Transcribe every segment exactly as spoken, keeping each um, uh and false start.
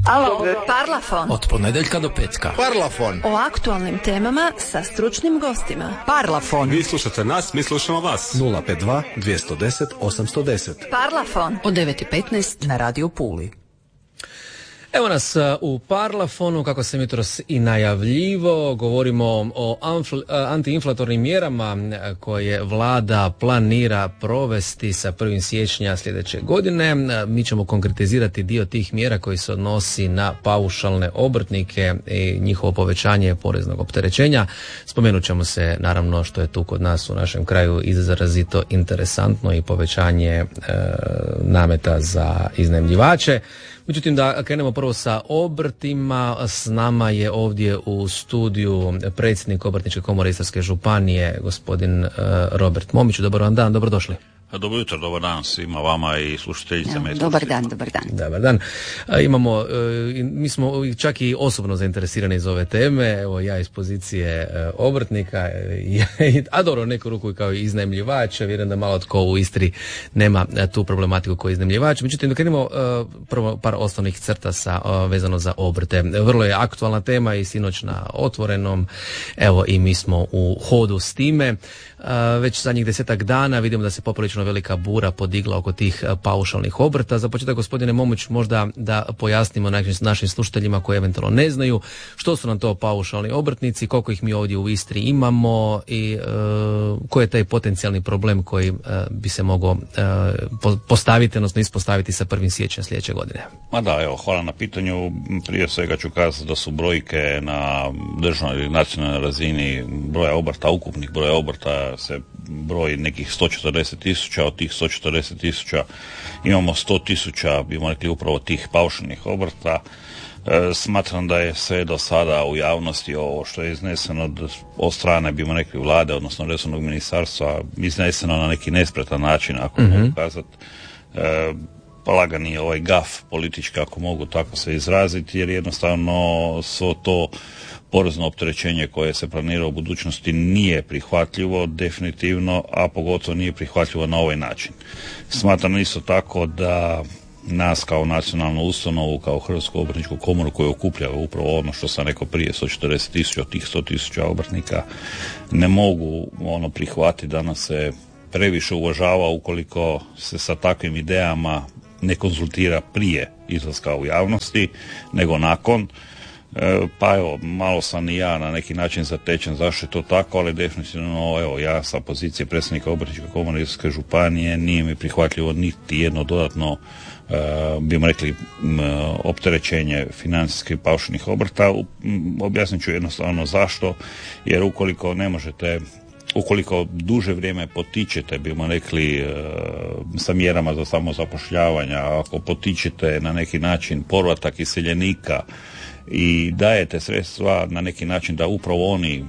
Alo, Parlafon. Od ponedjeljka do petka. Parlafon. O aktualnim temama sa stručnim gostima. Parlafon. Vi slušate nas, mi slušamo vas. nula pet dva dvjesto deset osamsto deset. Parlafon. Od devet i petnaest na Radio Puli. Evo nas u Parlafonu, kako sam jutros i najavljivo, govorimo o antiinflatornim mjerama koje vlada planira provesti sa prvog siječnja sljedeće godine. Mi ćemo konkretizirati dio tih mjera koji se odnosi na paušalne obrtnike i njihovo povećanje poreznog opterećenja. Spomenut ćemo se naravno što je tu kod nas u našem kraju izrazito interesantno i povećanje e, nameta za iznajmljivače. Međutim, da krenemo prvo sa obrtima. S nama je ovdje u studiju predsjednik Obrtničke komore Istarske županije, gospodin uh, Robert Momić. Dobar vam dan, dobrodošli. Dobro jutro, dobar dan svima vama i slušateljicama. Dobar dan, dobar dan. Dobar dan. A, imamo, e, mi smo čak i osobno zainteresirani za ove teme. Evo ja iz pozicije e, obrtnika, e, a dobro, neku ruku kao i iznajmljivač. Vjerujem da malo tko u Istri nema e, tu problematiku kao iznajmljivač. Međutim, dok idemo e, prvo par osnovnih crta sa, e, vezano za obrte. Vrlo je aktualna tema i sinoć na Otvorenom. Evo i mi smo u hodu s time. E, već zadnjih desetak dana vidimo da se poprilično velika bura podigla oko tih paušalnih obrta. Za početak, gospodine Momić, možda da pojasnimo našim slušateljima koji eventualno ne znaju što su nam to paušalni obrtnici, koliko ih mi ovdje u Istri imamo i e, koji je taj potencijalni problem koji e, bi se mogao e, postaviti, odnosno ispostaviti sa prvog siječnja sljedeće godine. Ma da, evo, hvala na pitanju. Prije svega ću kazati da su brojke na državnoj ili nacionalnoj razini broja obrta, ukupnih broja obrta se broj nekih sto četrdeset tisuća, od tih sto četrdeset tisuća imamo sto tisuća, bimo rekli, upravo tih paušalnih obrta. E, smatram da je sve do sada u javnosti ovo što je izneseno od, od strane, bimo rekli, vlade, odnosno resornog ministarstva, izneseno na neki nespretan način, ako mm-hmm. mogu kazati. E, lagani ovaj gaf politički, ako mogu tako se izraziti, jer jednostavno svo to porezno opterećenje koje se planira u budućnosti nije prihvatljivo definitivno, a pogotovo nije prihvatljivo na ovaj način. Smatram isto tako da nas kao nacionalnu ustanovu, kao Hrvatsku obrtničku komoru koju okuplja upravo ono što sam rekao prije, sto četrdeset tisuća od tih sto tisuća obrtnika, ne mogu ono prihvatiti da nas se previše uvažava ukoliko se sa takvim idejama ne konzultira prije izlaska u javnosti, nego nakon. E, pa evo, malo sam i ja na neki način zatečen zašto je to tako, ali definitivno evo, ja sa pozicije predsjednika Obrtničke komore Istarske županije nije mi prihvatljivo niti jedno dodatno e, bimo rekli m, opterećenje financijskih paušalnih obrta. M, objasnit ću jednostavno zašto, jer ukoliko ne možete ukoliko duže vrijeme potičete, bimo rekli, e, sa mjerama za samozapošljavanje, ako potičete na neki način povratak iseljenika i dajete sredstva na neki način da upravo oni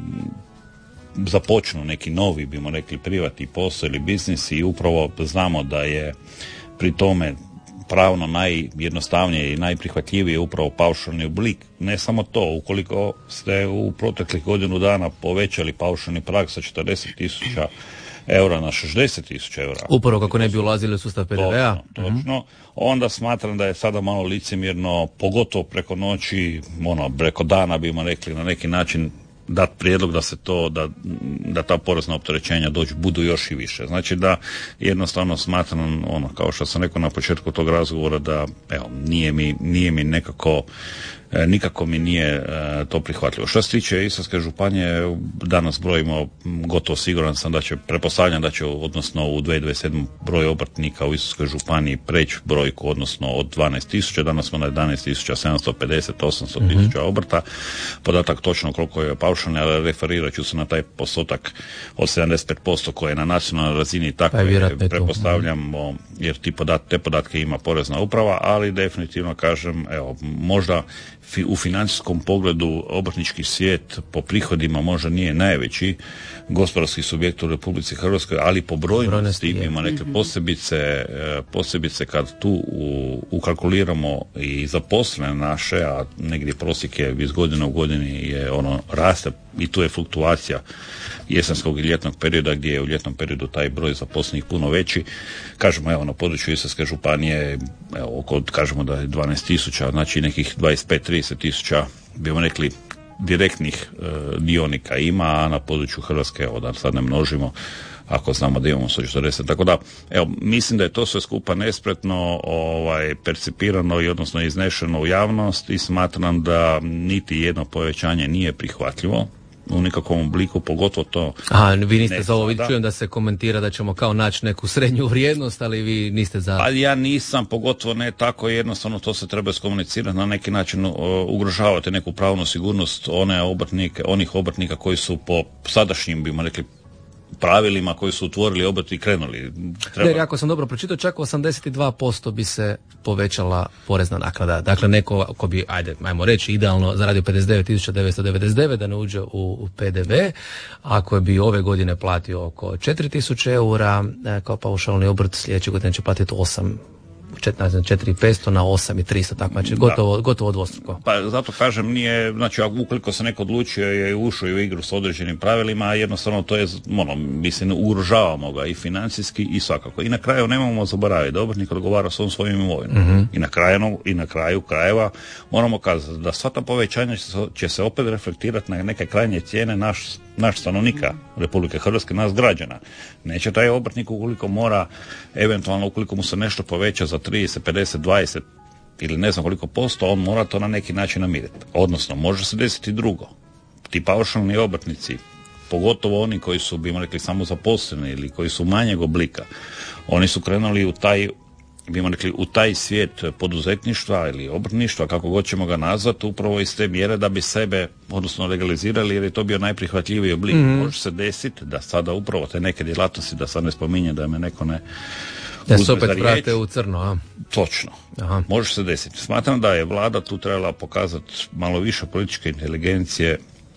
započnu neki novi, bimo rekli, privatni posao ili biznis, i upravo znamo da je pri tome pravno najjednostavnije i najprihvatljivije upravo paušalni oblik. Ne samo to, ukoliko ste u proteklih godinu dana povećali paušalni prag sa četrdeset tisuća eura na šezdeset tisuća eura. Upravo kako ne bi ulazili u sustav P D V-a. Točno, točno. Onda smatram da je sada malo licemjerno, pogotovo preko noći, ono, preko dana bimo rekli na neki način, dati prijedlog da se to, da, da ta porezna opterećenja dođu, budu još i više. Znači da jednostavno smatram, ono, kao što sam rekao na početku tog razgovora, da evo, nije mi, nije mi nekako, e, nikako mi nije e, to prihvatljivo. Što se tiče Istarske županije, danas brojimo, gotovo siguran sam da će, pretpostavljam da će, odnosno u dvije tisuće dvadeset sedmom broj obrtnika u Istarskoj županiji preći brojku, odnosno od dvanaest tisuća, danas smo na jedanaest tisuća sedamsto pedeset, osamsto tisuća mm-hmm. obrta. Podatak točno koliko je paušalni, ali referirat ću se na taj postotak od sedamdeset pet posto koje je na nacionalnoj razini, tako pa je, pretpostavljamo, jer ti podat, te podatke ima porezna uprava, ali definitivno kažem, evo, možda fi, u financijskom pogledu obrtnički svijet po prihodima možda nije najveći gospodarski subjekt u Republici Hrvatskoj, ali po brojnosti ima neke posebice, posebice kad tu u, ukalkuliramo i zaposlene naše, a negdje prosjek je iz godine u godini je ono raste i tu je fluktuacija jesenskog i ljetnog perioda gdje je u ljetnom periodu taj broj zaposlenih puno veći. Kažemo, evo, na području Istarske županije, evo, oko, kažemo da je dvanaest tisuća, znači nekih dvadeset pet do trideset tisuća, bimo rekli, direktnih e, dionika ima, a na području Hrvatske, evo, da sad ne množimo, ako znamo da imamo sto četrdeset. Tako da, evo, mislim da je to sve skupa nespretno ovaj, percipirano i odnosno iznešeno u javnost i smatram da niti jedno povećanje nije prihvatljivo u nikakvom obliku, pogotovo to... A, vi niste ne za ovo, sada. čujem da se komentira da ćemo kao naći neku srednju vrijednost, ali vi niste za... Ali ja nisam, pogotovo ne tako jednostavno, to se treba iskomunicirati na neki način, uh, ugrožavati neku pravnu sigurnost one obrtnike, onih obrtnika koji su po sadašnjim, bimo rekli, pravilima koji su otvorili obrt i krenuli. Treba... Ne, ako sam dobro pročitao, čak osamdeset dva posto bi se povećala porezna naknada. Dakle, neko ko bi, ajde, ajmo reći, idealno zaradio pedeset devet tisuća devetsto devedeset devet da ne uđe u P D V, ako bi ove godine platio oko četiri tisuće eura kao paušalni obrt, sljedeće godine će platiti osam četiri tisuće petsto na osam tisuća tristo, tako znači gotovo, gotovo dvostruko. Pa zato kažem, nije, znači ukoliko se neko odlučio i ušao u igru s određenim pravilima, jednostavno to je, ono, mislim, ugrožavamo ga i financijski i svakako. I na kraju nemamo zaboraviti da obrtnik odgovara svom svojim imovinom. Mm-hmm. I na kraju, i na kraju krajeva moramo kazati da sva ta povećanja će se, će se opet reflektirati na neke krajnje cijene naš, naš stanovnika Republike Hrvatske, nas građana. Neće taj obrtnik ukoliko mora, eventualno ukoliko mu se nešto poveća za trideset, pedeset, dvadeset ili ne znam koliko posto, on mora to na neki način namiriti. Odnosno, može se desiti drugo. Ti paušalni obrtnici, pogotovo oni koji su, bimo rekli, samo zaposleni ili koji su manjeg oblika, oni su krenuli u taj, bimo rekli, u taj svijet poduzetništva ili obrtništva, kako god ćemo ga nazvati, upravo iz te mjere da bi sebe, odnosno legalizirali, jer je to bio najprihvatljiviji oblik. Mm-hmm. Može se desiti da sada upravo te neke djelatnosti, da sad ne spominje da me neko ne da se opet vrate u crno, a? Točno. Aha. Može se desiti. Smatram da je vlada tu trebala pokazati malo više političke inteligencije,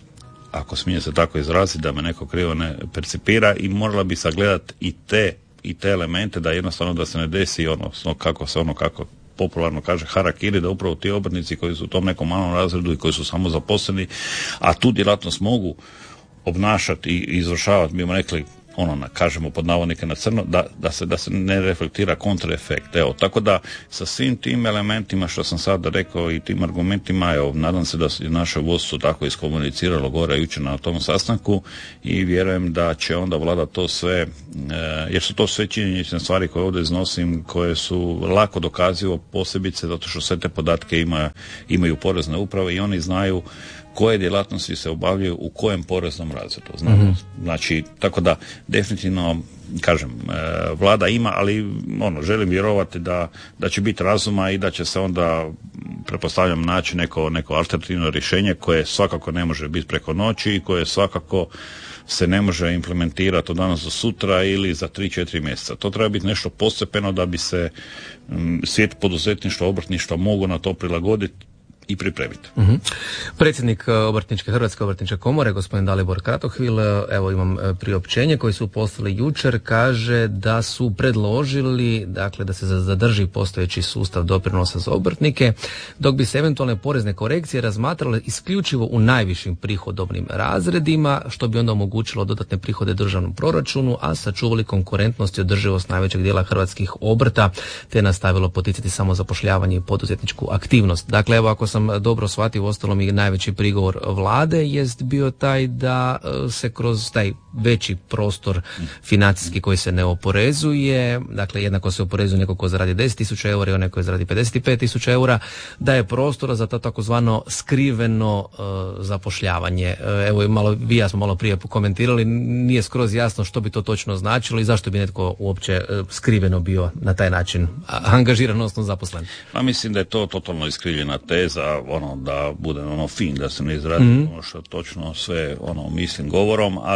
ako smije se tako izraziti, da me neko krivo ne percipira, i morala bi sagledati i te i te elemente, da jednostavno da se ne desi ono, kako se ono, kako popularno kaže, harakiri, da upravo ti obrtnici koji su u tom nekom malom razredu i koji su samo zaposleni, a tu djelatnost mogu obnašati i izvršavati, bimo rekli, ono, na, kažemo pod navodnike na crno, da, da, se, da se ne reflektira kontraefekt. Evo, tako da sa svim tim elementima što sam sada rekao i tim argumentima, evo, nadam se da je naše vodstvo tako iskomuniciralo gore jučer na tom sastanku i vjerujem da će onda vlada to sve, e, jer su to sve činjenične stvari koje ovdje iznosim, koje su lako dokazivo, posebice zato što sve te podatke ima, imaju porezne uprave i oni znaju koje djelatnosti se obavljaju u kojem poreznom razredu. Mm-hmm. Znači, tako da definitivno, kažem, e, vlada ima, ali ono, želim vjerovati da, da će biti razuma i da će se onda, pretpostavljam, naći neko, neko alternativno rješenje koje svakako ne može biti preko noći i koje svakako se ne može implementirati od danas do sutra ili za tri četiri mjeseca. To treba biti nešto postepeno da bi se m, svijet poduzetništva, obrtništva mogu na to prilagoditi i pripremiti. Uh-huh. Predsjednik Obrtničke Hrvatske obrtničke komore, gospodin Dalibor Kratohvil, evo imam priopćenje koje su poslali jučer, kaže da su predložili, dakle, da se zadrži postojeći sustav doprinosa za obrtnike, dok bi se eventualne porezne korekcije razmatrale isključivo u najvišim prihodovnim razredima, što bi onda omogućilo dodatne prihode državnom proračunu, a sačuvali konkurentnost i održivost najvećeg dijela hrvatskih obrta, te nastavilo poticati samozapošljavanje i poduzetničku aktivnost. Dakle, evo, ako sam dobro shvatio, uostalom i najveći prigovor vlade jest bio taj da se kroz taj veći prostor financijski koji se ne oporezuje, dakle jednako se oporezuje neko ko zaradi deset tisuća eura i onaj ko zaradi pedeset pet tisuća eura, da je prostora za to takozvano skriveno uh, zapošljavanje. Uh, evo, malo, vi ja smo malo prije komentirali, nije skroz jasno što bi to točno značilo i zašto bi netko uopće uh, skriveno bio na taj način angažiran, odnosno zaposlen. Pa mislim da je to totalno iskrivljena teza, ono, da bude ono fin, da se ne izradi mm-hmm. ono što točno sve ono mislim govorom, ali definitivno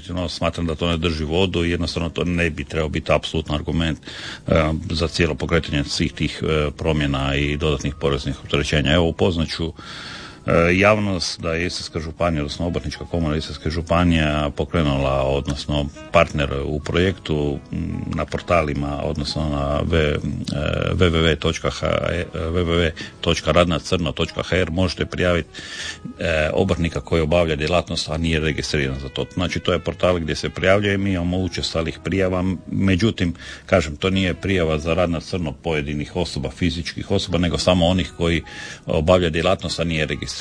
definitivno smatram da to ne drži vodu i jednostavno to ne bi trebao biti apsolutno argument uh, za cijelo pokretanje svih tih uh, promjena i dodatnih poreznih opterećenja. Evo, upoznaću javnost da je Istarska županija, odnosno Obrtnička komora Istarske županije pokrenula, odnosno partner u projektu na portalima, odnosno na www točka rad na crno točka h r možete prijaviti obrtnika koji obavlja djelatnost, a nije registriran za to. Znači, to je portal gdje se prijavljuje, mi imamo učestalih prijava, međutim, kažem, to nije prijava za rad na crno pojedinih osoba, fizičkih osoba, nego samo onih koji obavlja djelatnost, a nije registriran.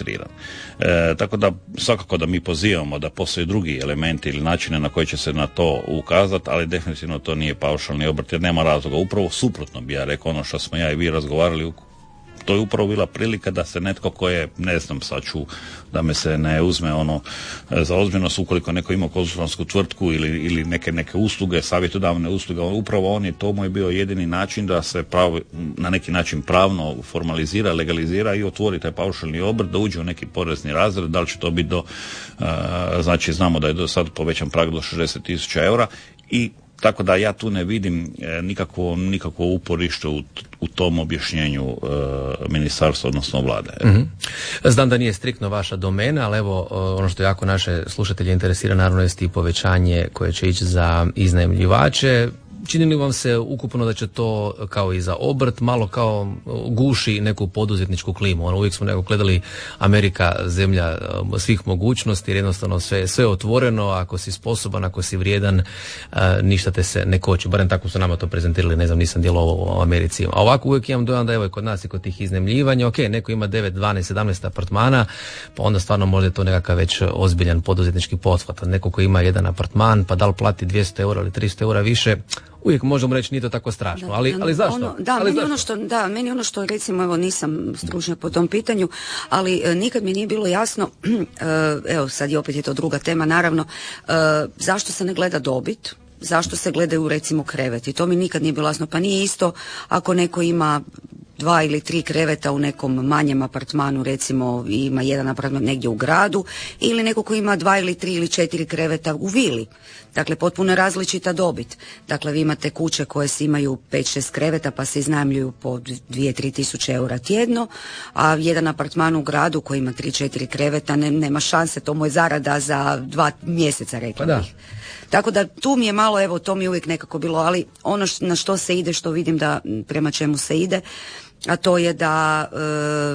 E, tako da svakako da mi pozivamo da postoje drugi elementi ili načine na koje će se na to ukazati, ali definitivno to nije paušalni obrt jer nema razloga. Upravo suprotno bi ja rekao, ono što smo ja i vi razgovarali, to je upravo bila prilika da se netko ko je, ne znam, sad ću da me se ne uzme ono za ozbiljnost, ukoliko neko ima konzultantsku tvrtku ili, ili neke, neke usluge, savjetodavne usluge, upravo on je, to mu je bio jedini način da se pravi, na neki način pravno formalizira, legalizira i otvori taj paušalni obrt, da uđe u neki porezni razred, da li će to biti do, uh, znači znamo da je do sad povećan prag do šezdeset tisuća eura i tako da ja tu ne vidim e, nikakvo, nikakvo uporište u, u tom objašnjenju e, ministarstva, odnosno vlade. Mm-hmm. Znam da nije striktno vaša domena, ali evo ono što jako naše slušatelje interesira naravno jest i povećanje koje će ići za iznajmljivače. Čini li vam se ukupno da će to kao i za obrt malo kao guši neku poduzetničku klimu? Ono, uvijek smo nekako gledali Amerika zemlja svih mogućnosti jer jednostavno sve, sve otvoreno, ako si sposoban, ako si vrijedan, ništa te se ne koči. Barem tako su nama to prezentirali, ne znam, nisam djelovao u Americi. A ovako uvijek imam dojam da evo i kod nas i kod tih iznajmljivanja, ok, neko ima devet, dvanaest, sedamnaest apartmana, pa onda stvarno možda je to nekakav već ozbiljan poduzetnički pothvat. Neko ko ima jedan apartman, pa da li plati dvjesto eura ili tristo eura više, uvijek možemo reći nije to tako strašno, da, ali, ali zašto? Ono, da, ali meni zašto? ono što, da, meni ono što recimo, evo nisam stručna po tom pitanju, ali e, nikad mi nije bilo jasno, e, evo sad je opet je to druga tema naravno, e, zašto se ne gleda dobit, zašto se gledaju recimo kreveti, to mi nikad nije bilo jasno, pa nije isto ako neko ima dva ili tri kreveta u nekom manjem apartmanu, recimo ima jedan apartman negdje u gradu, ili neko ko ima dva ili tri ili četiri kreveta u vili. Dakle, potpuno različita dobit. Dakle, vi imate kuće koje imaju pet šest kreveta pa se iznajmljuju po dvije tri tisuće eura tjedno, a jedan apartman u gradu koji ima tri četiri kreveta ne, nema šanse, to mu je zarada za dva mjeseca, rekla pa bih. Tako da tu mi je malo, evo, to mi je uvijek nekako bilo, ali ono š, na što se ide, što vidim da prema čemu se ide, a to je da e,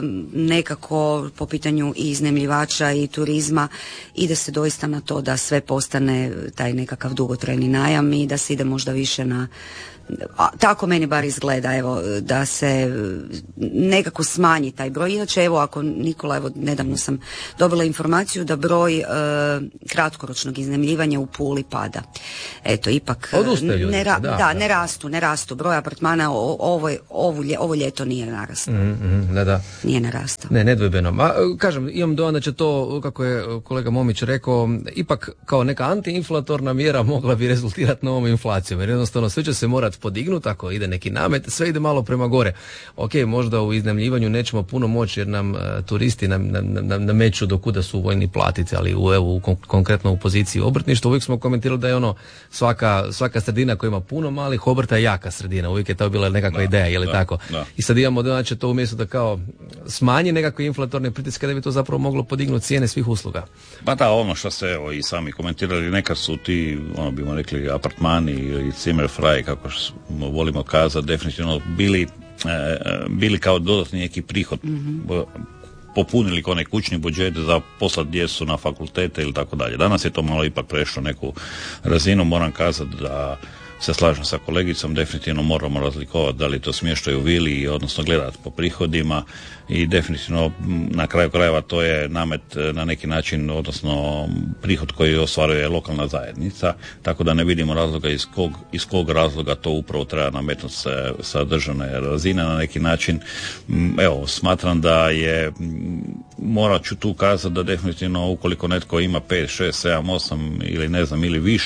nekako po pitanju i iznajmljivača i turizma ide se doista na to da sve postane taj nekakav dugotrajni najam i da se ide možda više na, a, tako meni bar izgleda, evo, da se nekako smanji taj broj. Inače, evo, ako Nikola, evo, nedavno sam dobila informaciju da broj e, kratkoročnog iznajmljivanja u Puli pada. Eto, ipak ne, ra, da, da, ne rastu, ne rastu. Broj apartmana o, ovo, ovo, ovo ljeto nije narastao. Mm-hmm, da, da. Nije narastao. Ne, nedvojbeno. Ma, kažem, imam dojam da će to, kako je kolega Momić rekao, ipak kao neka antiinflatorna mjera mogla bi rezultirati novom inflacijom. Jer jednostavno sve će se morati podignuti, ako ide neki namet, sve ide malo prema gore. Ok, možda u iznajmljivanju nećemo puno moći jer nam uh, turisti nam, nam, nam, nameću do kuda su voljni platiti, ali u, evo, u, kon, konkretno u poziciji obrtništva uvijek smo komentirali da je ono svaka, svaka sredina koja ima puno malih obrta je jaka sredina. Uvijek je to bila nekakva da, ideja, je li da, tako? Da. I sad imamo da će to umjesto da kao smanji nekakve inflatorne pritiske, da bi to zapravo moglo podignuti cijene svih usluga. Pa da, ono što ste evo i sami komentirali, nekad su ti, ono bimo rekli, apartmani i Zimmerfrei, kako volimo kazati, definitivno bili, e, bili kao dodatni neki prihod. Mm-hmm. Popunili onaj kućni budžet za poslat djecu na fakultete ili tako dalje. Danas je to malo ipak prešlo neku razinu, moram kazati da se slažem sa kolegicom, definitivno moramo razlikovati da li to smještaj u vili, odnosno gledati po prihodima i definitivno na kraju krajeva to je namet na neki način, odnosno prihod koji ostvaruje lokalna zajednica, tako da ne vidimo razloga iz kog, iz kog razloga to upravo treba nametnuti sa, sa državne razine na neki način. Evo, smatram da je, morat ću tu kazati da definitivno ukoliko netko ima pet, šest, sedam, osam ili ne znam ili više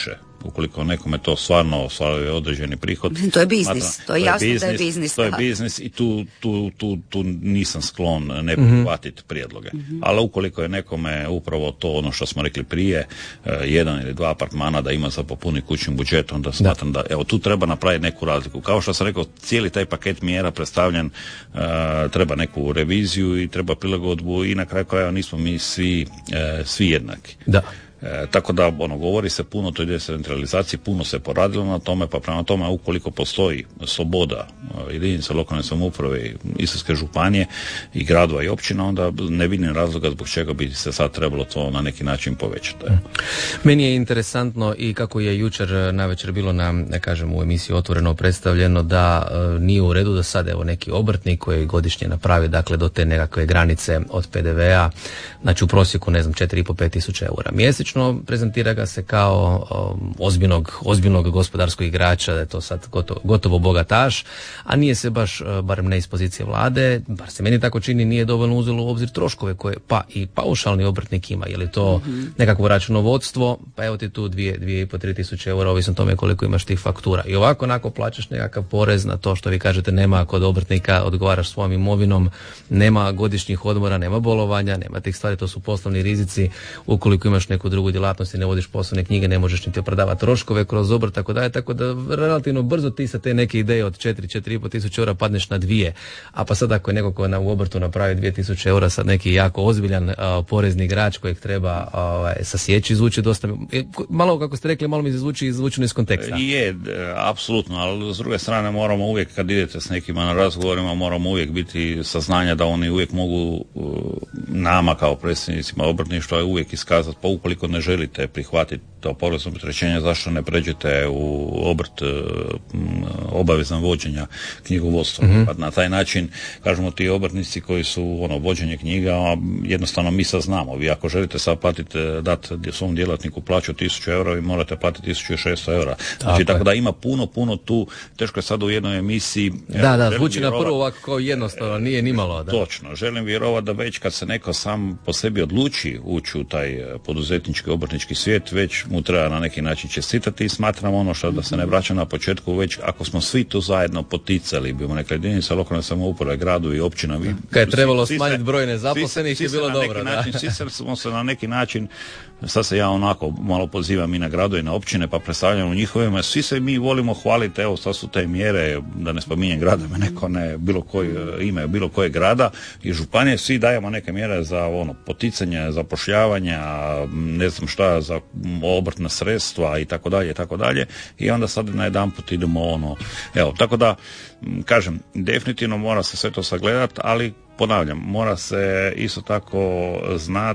Ukoliko nekome to stvarno ostvaruje određeni prihod. To je biznis, smatram, to je jasno da je biznis. To je biznis i tu, tu, tu, tu nisam sklon ne prihvatiti mm-hmm. prijedloge. Mm-hmm. Ali ukoliko je nekome upravo to ono što smo rekli prije, jedan ili dva apartmana da ima za popuniti kućnim budžetom, onda smatram da. da evo tu treba napraviti neku razliku. Kao što sam rekao, cijeli taj paket mjera predstavljen, uh, treba neku reviziju i treba prilagodbu i na kraju krajeva nismo mi svi, uh, svi jednaki. Da. E, tako da ono govori se puno o toj decentralizaciji, puno se poradilo na tome, pa prema tome ukoliko postoji sloboda jedinica lokalne samouprave, Istarske županije i gradova i općina, onda ne vidim razloga zbog čega bi se sad trebalo to na neki način povećati. Meni je interesantno i kako je jučer navečer bilo na, ne kažem, u emisiji Otvoreno predstavljeno da e, nije u redu da sad evo neki obrtnik koji godišnje napravi dakle do te nekakve granice od pe de ve a, znači u prosjeku ne znam četiri i po pet tisuća eura mjesečno, prezentira ga se kao um, ozbiljnog, ozbiljnog gospodarskog igrača, da je to sad gotovo, gotovo bogataš, a nije se baš, uh, barem ne iz pozicije vlade, bar se meni tako čini, nije dovoljno uzelo u obzir troškove koje pa i paušalni obrtnik ima. Je li to mm-hmm. nekakvo računovodstvo, pa evo ti tu dvije, dvije i po tri tisuće eura, ovisno tome koliko imaš tih faktura. I ovako onako plaćaš nekakav porez na to što vi kažete nema kod obrtnika, odgovaraš svojom imovinom, nema godišnjih odmora, nema bolovanja, nema tih stvari, to su poslovni rizici. Ukoliko imaš neku drugu djelatnost i ne vodiš poslovne knjige, ne možeš niti opravdavati troškove kroz obrt, tako da je, tako da relativno brzo ti sa te neke ideje od četiri, četiri i po tisuće eura padneš na dvije. A pa sad ako je neko ko na u obrtu napravi dvije tisuće eura, sad neki jako ozbiljan uh, porezni igrač kojeg treba uh, sasjeći, zvuči dosta, malo kako ste rekli, malo mi se zvuči izvučeno iz konteksta. Je, apsolutno, ali s druge strane moramo uvijek, kad idete s nekima na razgovorima, moramo uvijek biti saznanja da oni uvijek mogu uh, nama kao predstavnicima obrtništva uvijek iskazati, pa ukoliko ne želite prihvatiti to porezno opterećenje, zašto ne pređete u obrt um, obavezan vođenja knjigovodstva. Mm-hmm. Pa na taj način, kažemo, ti obrtnici koji su ono vođenje knjiga, jednostavno mi sad znamo. Vi ako želite sad platiti, dati svom djelatniku plaću tisuću eura, vi morate platiti tisuću šesto eura. Znači, tako da ima puno, puno tu, teško je sad u jednoj emisiji. Da, da, zvuči na prvo ovako kao jednostavno, nije nimalo. Da. Točno, želim vjerovati da već kad se neko sam po sebi odluči ući u taj poduzetnički, obrtnički svijet, već mu treba na neki način čestitati i smatram ono što da se ne vraća na početku, već ako smo svi tu zajedno poticali, bimo nekla jedinica lokalne samouprave, gradu i općina. Vi, kad je trebalo smanjiti broj nezaposlenih je bilo dobro. Da. Način, svi smo se na neki način, sad se ja onako malo pozivam i na gradu i na općine, pa predstavljamo njihovima, svi se mi volimo hvaliti, evo sad su te mjere, da ne spominjem gradove, neko ne, bilo koji ime, bilo koje grada i županije, svi dajemo neke mjere za ono, poticanje, zapošljavanja, ne znam šta, za obrtna sredstva i tako dalje i tako dalje i onda sad najedanput idemo ono, evo, tako da kažem, definitivno mora se sve to sagledati, ali ponavljam, mora se isto tako znat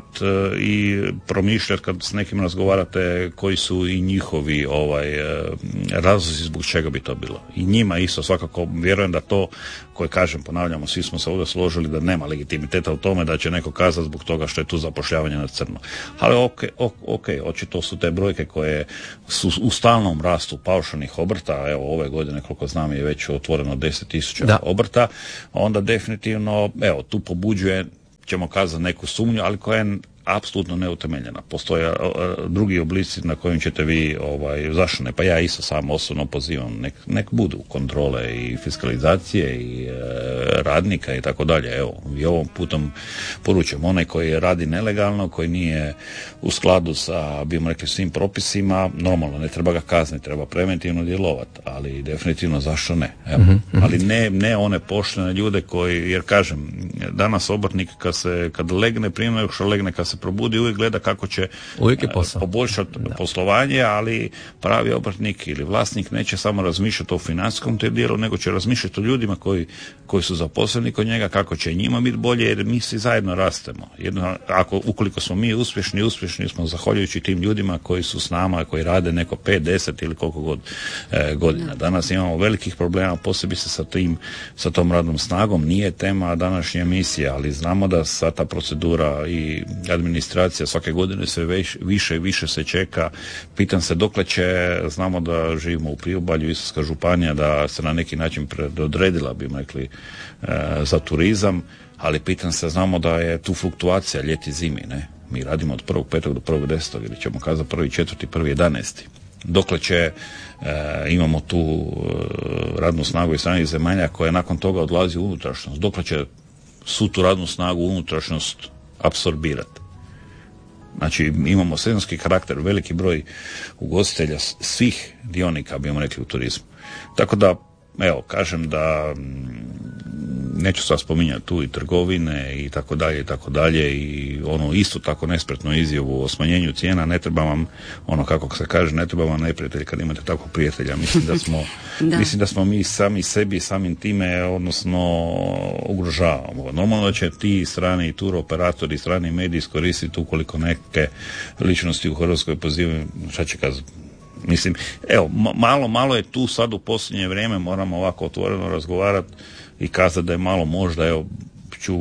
i promišljati kad s nekim razgovarate koji su i njihovi ovaj razlozi zbog čega bi to bilo. I njima isto svakako vjerujem da to, koje kažem, ponavljamo, svi smo se ovdje složili da nema legitimiteta u tome da će neko kazati zbog toga što je tu zapošljavanje na crno. Ali ok, ok, ok, očito su te brojke koje su u stalnom rastu paušalnih obrta, evo ove godine koliko znam je već otvoreno deset tisuća obrta, onda definitivno evo, tu pobuđuje, ćemo kazati, neku sumnju, ali koja je apsolutno neutemeljena. Postoje uh, drugi oblici na kojim ćete vi, ovaj, zašto ne, pa ja isto sam osobno pozivam, nek, nek budu kontrole i fiskalizacije i uh, radnika i tako dalje. Evo, i ovom putom poručujem, onaj koji radi nelegalno, koji nije u skladu sa, bimo rekli, svim propisima, normalno, ne treba ga kazniti, treba preventivno djelovati, ali definitivno zašto ne. Evo. Mm-hmm. Ali ne, ne one poštene ljude koji, jer kažem, danas obrtnik kad se, kad legne, prije nego što legne, kad se probudi, uvijek gleda kako će poboljšati poslovanje, ali pravi obrtnik ili vlasnik neće samo razmišljati o financijskom te dijelu, nego će razmišljati o ljudima koji, koji su zaposleni kod njega, kako će njima biti bolje, jer mi svi zajedno rastemo. Jedno, ako, ukoliko smo mi uspješni, uspješni smo zahvaljujući tim ljudima koji su s nama, koji rade neko pet, deset ili koliko god e, godina. Danas imamo velikih problema, posebice sa tim, sa tom radnom snagom. Nije tema današnje emisije, ali znamo da sva ta procedura i administracija svake godine sve već, više i više se čeka. Pitam se dokle će, znamo da živimo u priobalju, Istarska županija, da se na neki način predodredila, bi rekli, e, za turizam, ali pitam se, znamo da je tu fluktuacija ljeti zimi, ne? Mi radimo od prvog petog do prvog desetog ili ćemo kazati prvi četvrti, prvi jedanaesti. dokle će e, imamo tu e, radnu snagu iz stranih zemalja koja nakon toga odlazi u unutrašnjost, dokle će svu tu radnu snagu u unutrašnjost apsorbirati. Znači, imamo sezonski karakter, veliki broj ugostitelja, svih dionika, bimo rekli, u turizmu. Tako da, evo, kažem da neću sad spominjati tu i trgovine i tako dalje i tako dalje i ono isto tako nespretnu izjavu o smanjenju cijena, ne treba vam, ono kako se kaže, ne treba vam neprijatelj kad imate takvog prijatelja. Mislim da smo, da. mislim da smo mi sami sebi, samim time, odnosno ugrožavamo. Normalno da će ti strani tur operatori, strani mediji iskoristiti ukoliko neke ličnosti u Hrvatskoj pozivaju, šta će kazati, mislim, evo, malo, malo je tu sad u posljednje vrijeme, moramo ovako otvoreno razgovarati i kazati da je malo možda, evo, ću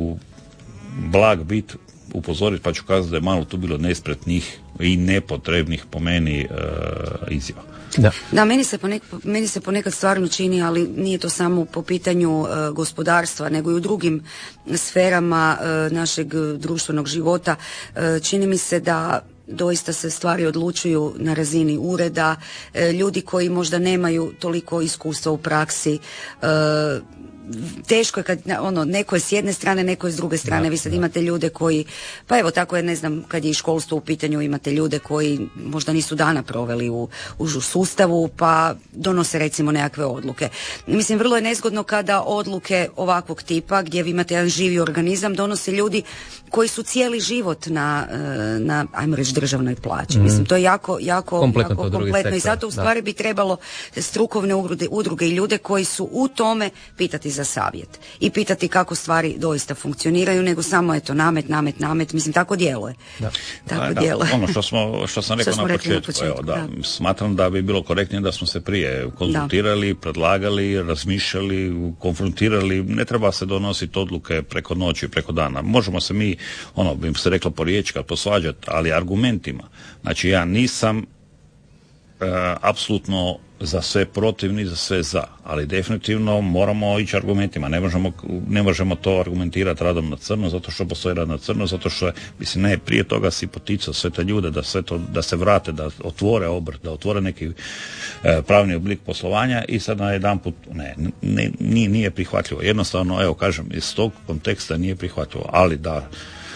blag bit, upozoriti, pa ću kazati da je malo tu bilo nespretnih i nepotrebnih po meni e, izjava. Da, da meni, se ponek, meni se ponekad stvarno čini, ali nije to samo po pitanju e, gospodarstva, nego i u drugim sferama e, našeg društvenog života. E, čini mi se da doista se stvari odlučuju na razini ureda, e, ljudi koji možda nemaju toliko iskustva u praksi, e, teško je kad, ono, neko je s jedne strane, neko je s druge strane. Da, vi sad da. imate ljude koji, pa evo tako je, ne znam, kad je i školstvo u pitanju, imate ljude koji možda nisu dana proveli u, u sustavu, pa donose recimo nekakve odluke. Mislim, vrlo je nezgodno kada odluke ovakvog tipa, gdje vi imate jedan živi organizam, donose ljudi koji su cijeli život na, na ajmo reći, državnoj plaći. Mm. Mislim, to je jako, jako kompletno, jako kompletno i zato u stvari da. bi trebalo strukovne udruge, udruge i ljude koji su u tome pitati za savjet i pitati kako stvari doista funkcioniraju, nego samo eto namet, namet, namet, mislim, tako djeluje. Da. Tako da, djeluje. Ono što smo, što sam rekao što na, početku, na početku, evo, da, da. Smatram da bi bilo korektnije da smo se prije konzultirali, da. predlagali, razmišljali, konfrontirali, ne treba se donositi odluke preko noći, preko dana. Možemo se mi, ono, bi se reklo po riječi, kad posvađati, ali argumentima. Znači, ja nisam e, apsolutno za sve protiv, ni za sve za, ali definitivno moramo ići argumentima, ne možemo, ne možemo to argumentirati radom na crno, zato što postoji rad na crno, zato što, mislim, ne, prije toga si poticao sve te ljude da sve to, da se vrate, da otvore obrt, da otvore neki e, pravni oblik poslovanja i sad na jedan put, ne, ne, nije, nije prihvatljivo, jednostavno, evo, kažem, iz tog konteksta nije prihvatljivo, ali da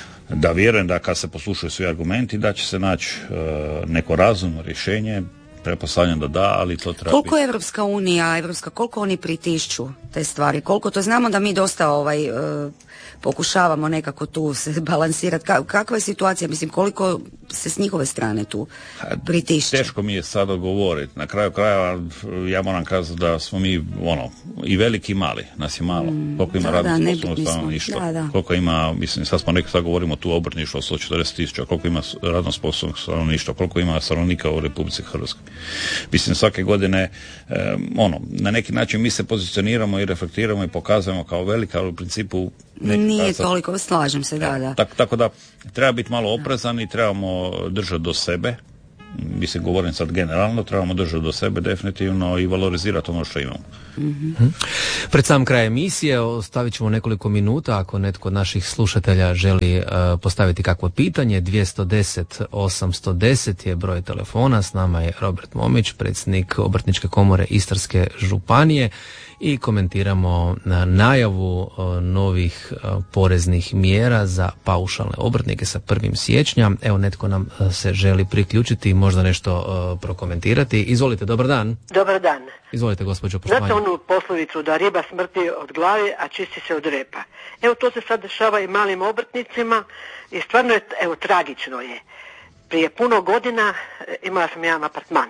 da vjerujem da kad se poslušaju svi argumenti, da će se naći e, neko razumno rješenje. Pretpostavljam da da, ali to treba koliko biti. Evropska unija, Evropska, koliko oni pritišću te stvari, koliko to znamo da mi dosta ovaj e, pokušavamo nekako tu se balansirati. Ka, kakva je situacija, mislim, koliko se s njihove strane tu pritišće? Teško mi je sad odgovoriti. Na kraju krajeva ja moram kazati da smo mi, ono, i veliki i mali, nas je malo. Mm, koliko ima radno sposobnog stanovništva, da, da. koliko ima, mislim, sad smo rekli, sad govorimo tu o obrtništvu od sto četrdeset tisuća, koliko ima radno sposobnog stanovništva, koliko ima stanovnika u Republici Hrvatskoj. Mislim, svake godine, eh, ono, na neki način mi se pozicioniramo i reflektiramo i pokazujemo kao velika, ali u principu nije kazati, toliko, slažem se, da, da. Tako, tako da treba biti malo oprezan i trebamo držati do sebe, mislim, govorim sad generalno, trebamo držati do sebe definitivno i valorizirati ono što imamo. Mm-hmm. Pred sam kraj emisije ostavit ćemo nekoliko minuta ako netko od naših slušatelja želi uh, postaviti kakvo pitanje. dvjesto deset osamsto deset je broj telefona. S nama je Robert Momić, predsjednik Obrtničke komore Istarske županije i komentiramo na najavu uh, novih uh, poreznih mjera za paušalne obrtnike sa prvim siječnja. Evo, netko nam uh, se želi priključiti i možda nešto uh, prokomentirati. Izvolite, dobar dan. Dobar dan. Izvolite, gospođo Poštovanje. Znate onu poslovicu da riba smrti od glave, a čisti se od repa. Evo, to se sad dešava i malim obrtnicima i stvarno je, evo, tragično je. Prije puno godina imala sam jedan apartman.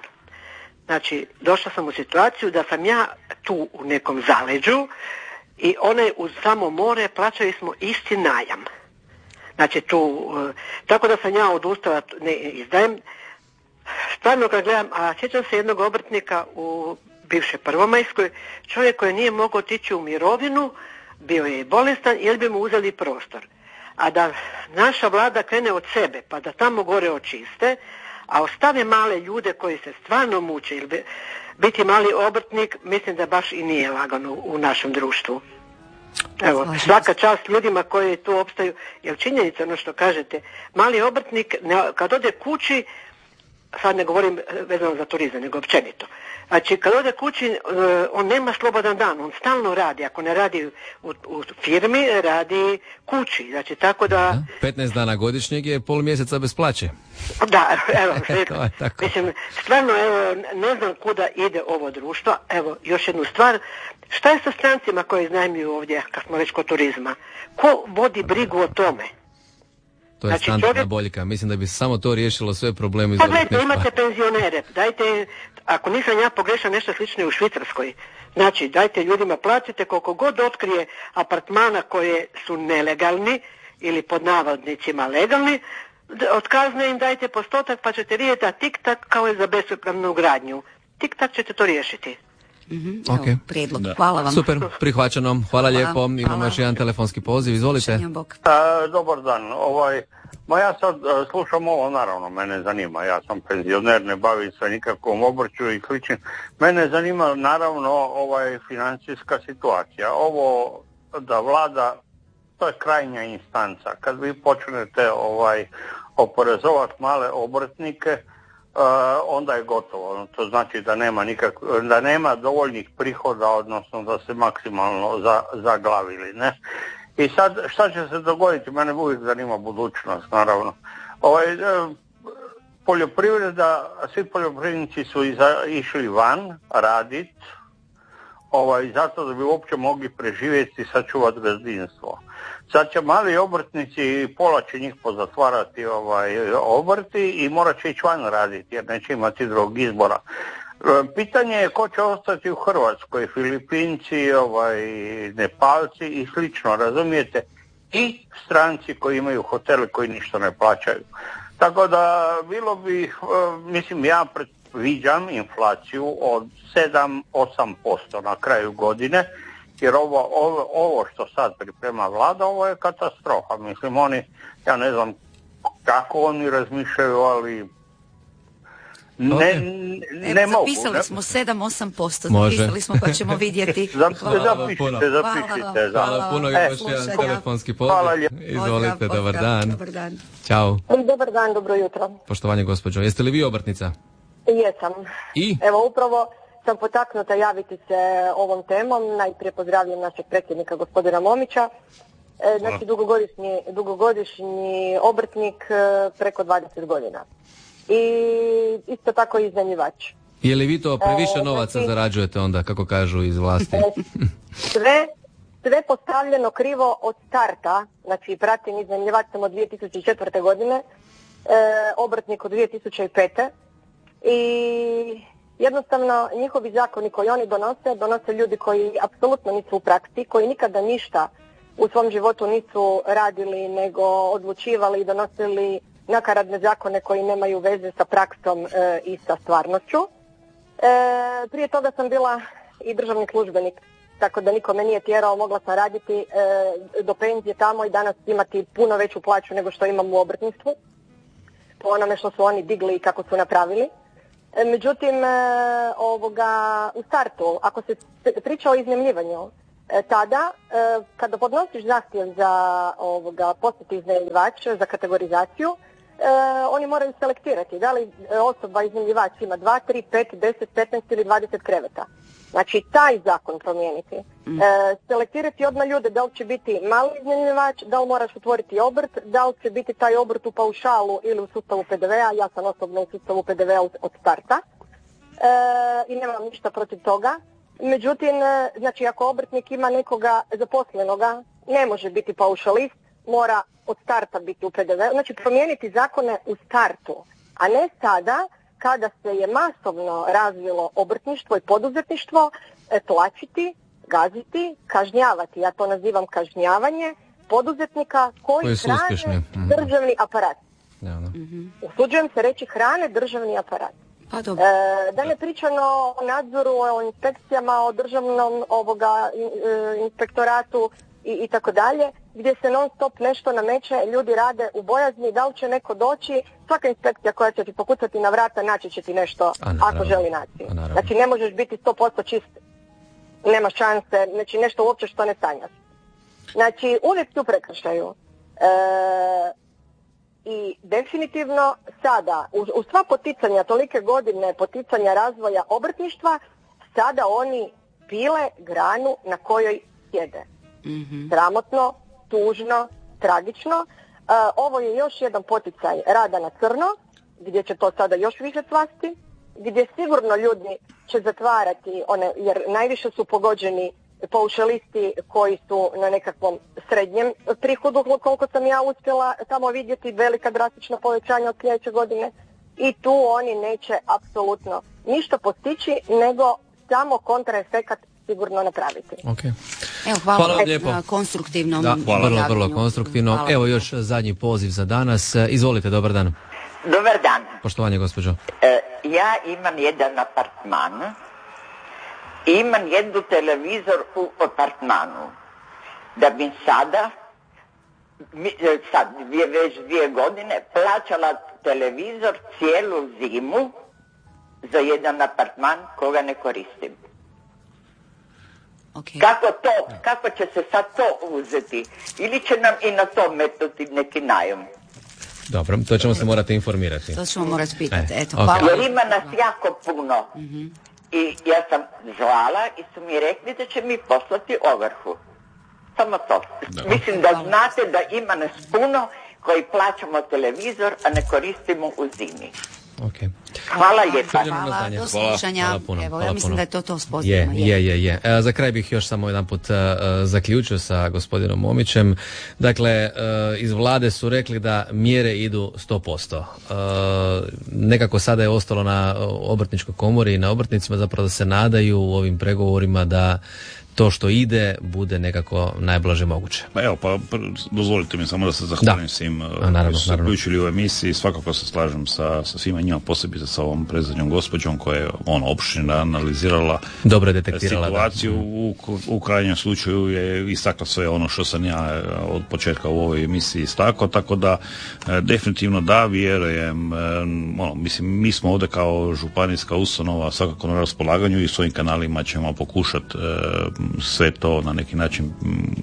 Znači, došla sam u situaciju da sam ja tu u nekom zaleđu i one uz samo more plaćali smo isti najam. Znači, tu, tako da sam ja odustala, ne izdajem. Stvarno kad gledam, a sjećam se jednog obrtnika u bivše Prvomajskoj, čovjek koji nije mogao otići u mirovinu, bio je i bolestan, jer bi mu uzeli prostor. A da naša vlada krene od sebe, pa da tamo gore očiste, a ostave male ljude koji se stvarno muče, ili biti mali obrtnik, mislim da baš i nije lagano u našem društvu. Evo, svaka čast ljudima koji tu opstaju, jer činjenica ono što kažete, mali obrtnik, kad ode kući, sad ne govorim vezano za turizam, nego općenito. Znači, kad ode kući, on nema slobodan dan, on stalno radi. Ako ne radi u, u firmi, radi kući. Znači, tako da... petnaest dana godišnjeg je pol mjeseca bez plaće. Da, evo, To je tako. mislim, stvarno, evo, ne znam kuda ide ovo društvo. Evo, još jednu stvar. Šta je sa strancima koji iznajmljuju ovdje, kad smo već kod turizma? Ko vodi brigu o tome? To je Znači, standardna čovjek... boljka. Mislim da bi samo to riješilo sve probleme iz Pa obrtništva. gledajte, imate penzionere, dajte, ako nisam ja pogrešan, nešto slično i u Švicarskoj. Znači, dajte ljudima, platite koliko god otkrije apartmana koje su nelegalni ili pod navodnicima legalni, od kazne im dajte postotak pa ćete rijeti, a tik-tak kao je za bespravnu gradnju. Tik-tak ćete to riješiti. Mm-hmm. Ok. Evo, prijedlog. Hvala vam. Super, prihvaćeno. Hvala, Hvala. lijepo. Imamo Hvala. još jedan telefonski poziv. Izvolite. Bog. A, dobar dan. Ovaj, ma ja sad a, slušam ovo, naravno, mene zanima. Ja sam penzioner, ne bavim se nikakvom obrću i sličnim. Mene zanima, naravno, ovaj financijska situacija. Ovo da vlada, to je krajnja instanca. Kad vi počnete ovaj, oporezovati male obrtnike, Uh, onda je gotovo. To znači da nema nikak, da nema dovoljnih prihoda, odnosno da se maksimalno za, zaglavili, ne? I sad šta će se dogoditi? Mene uvijek zanima budućnost, naravno. Ovaj, poljoprivreda, svi poljoprivrednici su iza, išli van raditi, ovaj, zato da bi uopće mogli preživjeti i sačuvati gazdinstvo. Sad će mali obrtnici, pola će njih pozatvarati ovaj, obrti i morat će ići van raditi jer neće imati drugog izbora. Pitanje je ko će ostati u Hrvatskoj, Filipinci, ovaj, Nepalci i slično, razumijete? I stranci koji imaju hotele koji ništa ne plaćaju. Tako da bilo bi, mislim ja predviđam inflaciju od sedam do osam posto na kraju godine. Jer ovo, ovo, ovo što sad priprema vlada, ovo je katastrofa. Mislim, oni, ja ne znam kako oni razmišljaju, ali ne, okay. ne, ne Evo, mogu. zapisali Ne? smo sedam do osam posto, Može. zapisali smo pa ćemo vidjeti. Zap, Hvala. zapišite, zapišite. Hvala. Hvala puno i E, još jedan slušajte. telefonski Hvala poziv. lijepo. Izvolite, Pozdrav, dobar pozdrav, dan. Dobar dan. Ćao. Dobar dan, dobro jutro. Poštovanje gospođo, jeste li vi obrtnica? Jesam. I? Evo, upravo sam potaknuta javiti se ovom temom. Najprije pozdravljam našeg predsjednika gospodina Momića. E, znači, dugogodišnji, dugogodišnji obrtnik e, preko dvadeset godina. I isto tako i iznajmljivač. Je li vi to previše E, novaca znači- zarađujete onda, kako kažu iz vlasti? E, sve, sve postavljeno krivo od starta. Znači, pratim iznajmljivač sam od dvije tisuće četvrte godine, e, obrtnik od dvije tisuće pete. I jednostavno njihovi zakoni koji oni donose, donose ljudi koji apsolutno nisu u praksi, koji nikada ništa u svom životu nisu radili, nego odlučivali i donosili nakaradne zakone koji nemaju veze sa praksom e, i sa stvarnošću. E, prije toga sam bila i državni službenik, tako da niko me nije tjerao, mogla sam raditi e, do penzije tamo i danas imati puno veću plaću nego što imam u obrtništvu, po onome što su oni digli i kako su napravili. E, međutim, e, ovoga, u startu, ako se priča o iznajmljivanju, e, tada, e, kada podnosiš zahtjev za ovoga, postati iznajmljivač, za kategorizaciju, e, oni moraju selektirati da li osoba iznajmljivač ima dva, tri, pet, deset, petnaest ili dvadeset kreveta. Znači, taj zakon promijeniti. Mm. E, selektirati odmah ljude, da li će biti mali iznajmljivač, da li moraš otvoriti obrt, da li će biti taj obrt u paušalu ili u sustavu pe de vea, ja sam osobno u sustavu pe de vea od starta e, i nemam ništa protiv toga. Međutim, znači, ako obrtnik ima nekoga zaposlenoga, ne može biti paušalist, mora od starta biti u pe de veu, znači promijeniti zakone u startu, a ne sada kada se je masovno razvilo obrtništvo i poduzetništvo, tlačiti, gaziti, kažnjavati, ja to nazivam kažnjavanje, poduzetnika koji, koji su hrane uspješni. Mm-hmm. državni aparat. Ja, da. Mm-hmm. Usuđujem se reći hrane državni aparat. Pa dobro. E, da ne pričano o nadzoru, o inspekcijama, o državnom ovoga e, inspektoratu i, i tako dalje, gdje se non stop nešto nameće, ljudi rade u bojazni, da li će neko doći, svaka inspekcija koja će ti pokucati na vrata naći će ti nešto ako želi naći. Znači ne možeš biti sto posto čist, nema šanse, znači nešto uopće što ne sanjaš. Znači uvijek su prekršaju. E, i definitivno sada, uz, uz sva poticanja, tolike godine poticanja razvoja obrtništva, sada oni pile granu na kojoj sjede. Mm-hmm. Sramotno, tužno, tragično. E, ovo je još jedan poticaj rada na crno, gdje će to sada još više cvasti, gdje sigurno ljudi će zatvarati one, jer najviše su pogođeni paušalisti koji su na nekakvom srednjem prihodu, koliko sam ja uspjela tamo vidjeti, velika drastična povećanja od sljedeće godine, i tu oni neće apsolutno ništa postići, nego samo kontraefekat sigurno napraviti. Okay. Evo, hvala, hvala lijepo na konstruktivnom da, hvala. Vrlo, vrlo javljanju. konstruktivno. Hvala. Evo još zadnji poziv za danas. Izvolite, dobar dan. Dobar dan. Poštovanje, gospođo. E, ja imam jedan apartman i imam jednu televizor u apartmanu. Da bi sada, mi, sad dvije, već dvije godine, plaćala televizor cijelu zimu za jedan apartman koga ne koristim. Okay. Kako to, kako će se sad to uzeti? Ili će nam i na to metnuti neki najam? Dobro, to ćemo se morati informirati. To ćemo morati pitati. E, Eto, okay. hvala. Jer ima nas jako puno. Mm-hmm. I ja sam zvala i su mi rekli da će mi poslati ovrhu. Samo to. Da. Mislim da znate da ima nas puno koji plaćamo televizor, a ne koristimo u zimi. Okay. Hvala lijepa. Hvala, do slušanja. Hvala puno, Evo, hvala ja mislim puno. da je to to sposobno. Je, je, je, je. E, za kraj bih još samo jedan put uh, zaključio sa gospodinom Momićem. Dakle, uh, iz vlade su rekli da mjere idu sto posto. Uh, nekako sada je ostalo na obrtničkoj komori i na obrtnicima zapravo da se nadaju u ovim pregovorima da to što ide bude nekako najblaže moguće. Pa evo, pa pr- dozvolite mi samo da se zahvalim svim koji su se uključili u emisiji. Svakako se slažem sa, sa svima njima, posebice sa ovom predzadnjom gospođom koja je ono opširno analizirala dobro detektirala situaciju. U, u krajnjem slučaju je istakla sve ono što sam ja od početka u ovoj emisiji istakao, tako da e, definitivno da, vjerujem, e, ono, mislim, mi smo ovdje kao županijska ustanova svakako na raspolaganju i svojim kanalima ćemo pokušati e, sve to na neki način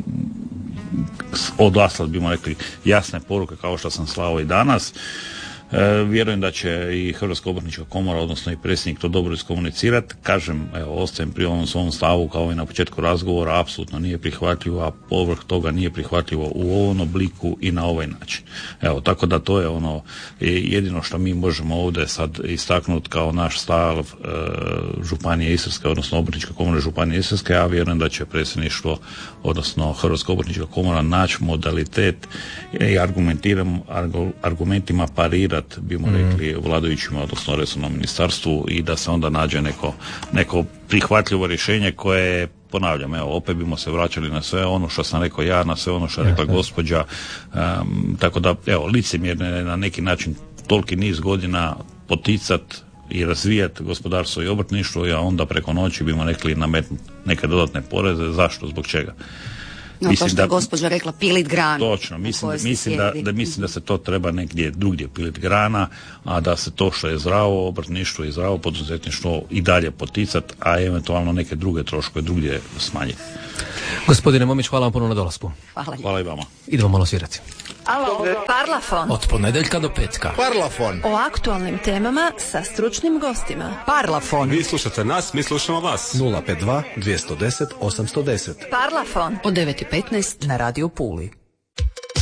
odaslati, bimo rekli, jasne poruke kao što sam slao i danas. E, vjerujem da će i Hrvatska obrtnička komora, odnosno i predsjednik to dobro iskomunicirati. Kažem, evo, ostajem pri ovom svom stavu kao i na početku razgovora, apsolutno nije prihvatljivo, a povrh toga nije prihvatljivo u ovom obliku i na ovaj način. Evo, tako da to je ono jedino što mi možemo ovdje sad istaknuti kao naš stav e, Županije Istarske, odnosno Obrtničke komore Županije Istarske. Ja vjerujem da će predsjedništvo, odnosno Hrvatska obrtnička komora, naći modalitet i argumentima parirati, bimo rekli, vladajućima, odnosno resornom ministarstvu, i da se onda nađe neko, neko prihvatljivo rješenje koje, ponavljam, evo, opet bimo se vraćali na sve ono što sam rekao ja, na sve ono što je rekla gospođa, um, tako da, evo, licemjerno je na neki način toliki niz godina poticat i razvijati gospodarstvo i obrtništvo, a onda preko noći bimo rekli nametnuti neke dodatne poreze. Zašto? Zbog čega? No, mislim to što da, je gospođa rekla, pilit granu. Točno, mislim, mislim, da, da, mislim da se to treba negdje drugdje pilit grana, a da se to što je zdravo obrtništvo i zdravo poduzetništvo i dalje poticati, a eventualno neke druge troškove drugdje smanjiti. Gospodine Momić, hvala vam puno na dolasku. Hvala. Hvala i vama. Idemo malo svirati. Alo, Parlafon. Od ponedjeljka do petka. Parlafon. O aktualnim temama sa stručnim gostima. Parlafon. Vi slušate nas, mi slušamo vas. nula pet dva, dvjesto deset, osamsto deset. Parlafon. Od devet i petnaest na Radio Puli.